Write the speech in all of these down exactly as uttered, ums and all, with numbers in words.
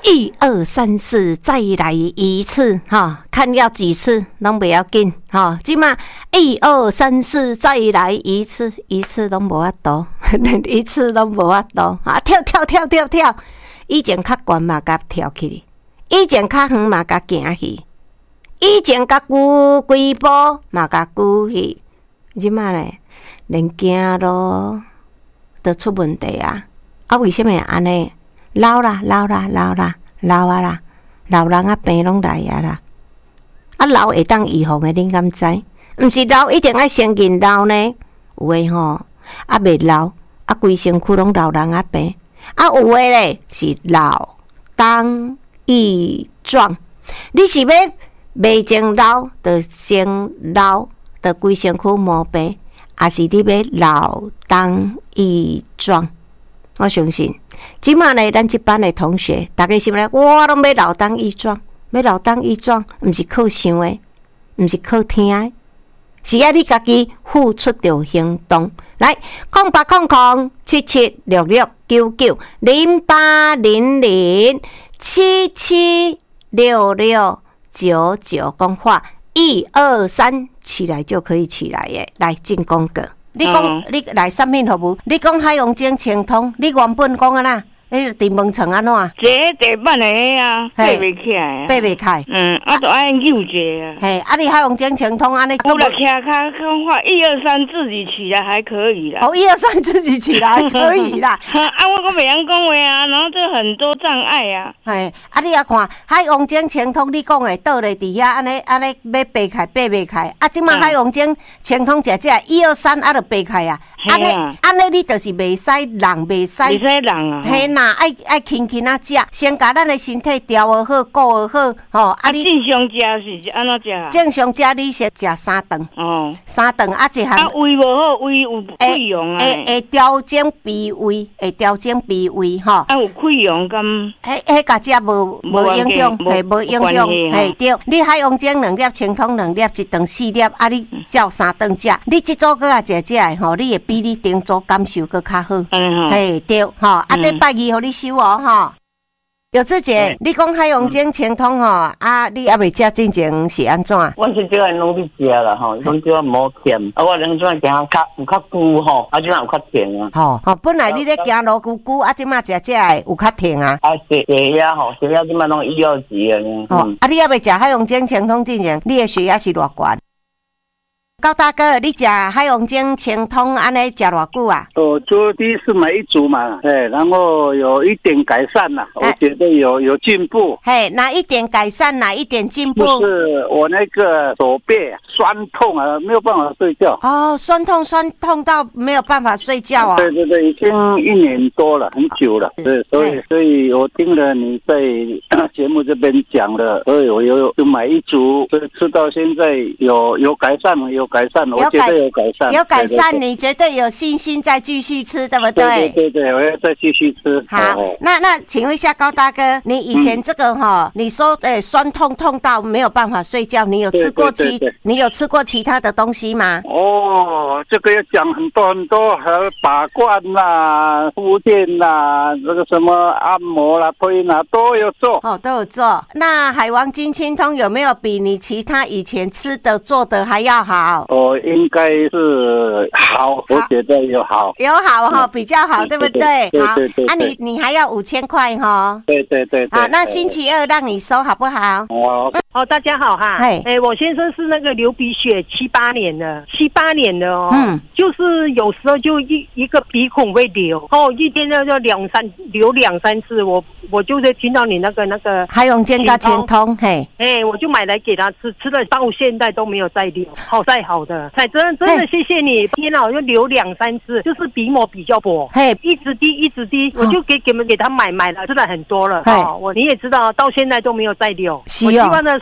一二三四，再来一次哈，看要几次拢不要紧哈。即嘛一二三四，再来一次，一次拢无法度，一次拢无法度啊！跳跳跳跳跳，以前较悬嘛，甲跳起；以前较远嘛，甲行去；以前甲举几步嘛，甲举去。即嘛咧，连行路都出问题啊！啊，为什么安尼？老啦，老啦，老啦，老啊啦，老人啊病拢来啊啦。啊，老会当预防的，恁敢知？毋是老一定爱先认老呢？有诶吼，啊未老，啊规身躯拢老人啊病。啊有诶咧是老当益壮。你是要未前老，就先老，就规身躯毛病，还是你要老当益壮？我相信，即马呢，咱这班的同学，大家是不是？我拢要老当益壮，要老当益壮，毋是靠想的，毋是靠听的，是要你家己付出着行动。来，空八空空七七六六九九零八零零七七六六九九，讲话一二三，起来就可以起来耶！来进攻个。你讲、嗯、你来啥物服务？你讲海洋精清通，你原本讲啊啦，你电门床安怎？ 这地板的啊，爬袂起来啊， 爬袂起。 嗯，啊，都爱扭一下啊。 嘿，啊，你海洋精清通安尼， 我来卡卡讲话，一二三自己起来还可以啦。 哦，一二三自己起来可以啦。 啊，我讲袂晓讲话啊，然后这很多障碍啊。 嘿，啊，你啊看海洋精清通，你讲的倒咧伫遐安尼安尼要爬起，爬袂起。啊，即马海洋精清通只只一二三啊，就爬起啊。安尼安尼，你就是袂使人，袂使袂使人啊。 嘿呐，爱爱轻轻啊食，先甲咱的身体调好好，顾好吼。 啊，你正常食是安怎食啊？ 正常食你先食三顿。哦，三顿啊，一项。 啊，胃无好，胃有溃疡啊。 会会调整脾胃，会调整脾胃吼。 啊，有溃疡敢？ 迄迄甲只无无影响，嘿，无影响，嘿对。你海洋精两粒，清通两粒，一顿四粒，啊，你照三顿食。你即组搁啊食食的吼，你会比你顶组感受搁较好。嗯嘿对吼，啊，这拜二互你收哦吼。有志姐，你讲海洋精清通吼，啊，你还未食之前是安怎？ 我是即个努力食啦吼，讲即个无甜，啊，我两种行较有较久吼，啊，即马有较甜啊。 吼吼，本来你咧行路久久，啊，即马食食的有较甜啊。 啊，血血压吼，血压即马拢一二级啊。 吼，啊，你还未食海洋精清通之前，你的血压是偌悬？高大哥，你食海洋精清通安尼食偌久啊？ 我就第一次买一组嘛，哎，然后有一点改善了，我觉得有有进步。 嘿，哪一点改善，哪一点进步？ 就是我那个手背酸痛啊，没有办法睡觉。 哦，酸痛酸痛到没有办法睡觉啊？ 对对对，已经一年多了，很久了。对，所以所以我听了你在节目这边讲的，所以我有就买一组，所以吃到现在有有改善了，有。改善，我觉得有改善， 有改善，你绝对有信心再继续吃，对不对？ 对对对，我要再继续吃。 好，那那请问一下高大哥，你以前这个哈，你说诶酸痛痛到没有办法睡觉，你有吃过其你有吃过其他的东西吗？ 哦，这个要讲很多很多，还有拔罐啦、复健啦，这个什么按摩啦、推拿都有做。 哦，都有做。那海王精清通有没有比你其他以前吃的做的还要好？ 哦，应该是好，我觉得有好， 有好哈，比较好，对不对？ 好，对对。 啊，你你还要五千块哈？ 对对对。 好，那星期二让你收好不好？ 哦， 哦，大家好哈。哎，哎，我先生是那个流鼻血七八年了，七八年了哦。嗯。就是有时候就一一个鼻孔会流，哦，一天呢就两三流两三次，我我就是听到你那个那个海洋精跟清通，嘿， 哎，我就买来给他吃，吃了到现在都没有再流，好再好。好的，才真的真的谢谢你，天啊，我就流两三次，就是鼻膜比较薄，嘿，一直滴一直滴，我就给给们给他买买了，真的很多了，哦，我你也知道，到现在都没有再流。我希望呢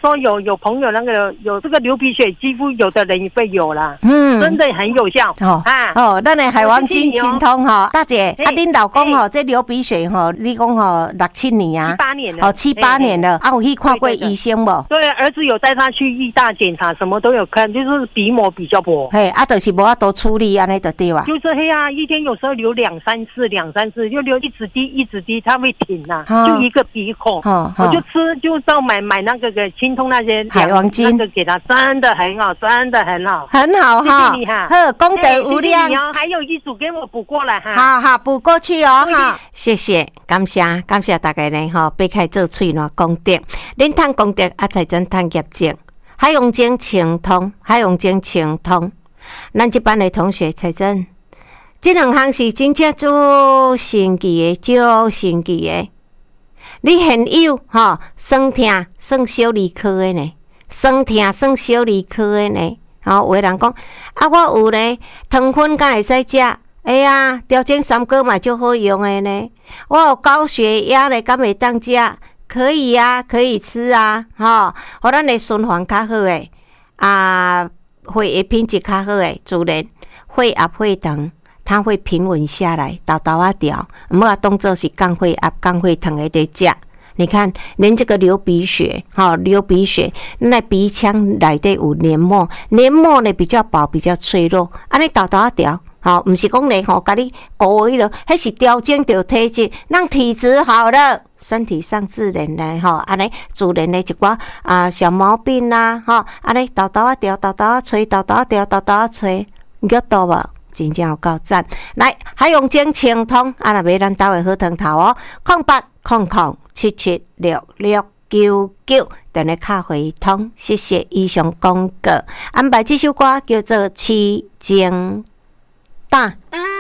说有有朋友那个有这个流鼻血，几乎有的人会有啦， 嗯， 真的很有效哦啊。 哦，咱的海王金清通哈，大姐，啊，恁老公吼，这流鼻血吼，你讲吼六七年啊， 七八年了， 哦，七八年了，啊，有去看过医生无？ 对，儿子有带他去医大检查，什么都有看，就是鼻膜比较薄。 嘿，啊，就是无法度处理安尼就对啊。 就是嘿啊，一天有时候流两三次，两三次就流一直滴一直滴，它会停呐、啊，就一个鼻孔，哦、我就吃就到买买那个个清通那些海王金， 那个给他真的很好，真的很好， 很好哈。 谢谢你哈， 呵，功德无量。 谢谢你哦，还有一组给我补过来哈。 好好补过去哦哈。谢谢，感谢感谢大家呢哈，别开做喙暖功德，恁赚功德啊，才真赚业绩。海洋精清通，海洋精清通，咱这班的同学才真，这两项是真正足神奇的，足神奇的。你很有哈，酸痛算小儿科的呢，酸痛算小儿科的呢。好，有的人讲啊，我有咧糖粉敢会使食，哎呀，调整三哥嘛就好用的呢。我有高血压咧，敢会当食？可以呀、啊，可以吃啊，哈，互咱的循环较好诶，啊，血液品质较好诶，自然血压血糖它会平稳下来，豆豆啊调，唔好当做是降血压、降血糖诶在食。你看，连这个流鼻血，哈、哦，流鼻血，那鼻腔内底有黏膜，黏膜呢比较薄，比较脆弱，安尼豆豆啊调。好，不是讲咧吼，甲你故意了，迄是调整着体质，让体质好了，身体上自然来吼，安尼自然的一寡啊小毛病啦，吼，安尼豆豆啊调，豆豆啊吹，豆豆啊调，豆豆啊吹，有到无？真正有够赞！来，海洋精清通，啊，若买咱兜的好汤头哦，空八空空七七六六九九，等你卡回通，谢谢以上广告。安排这首歌叫做《痴情》。大。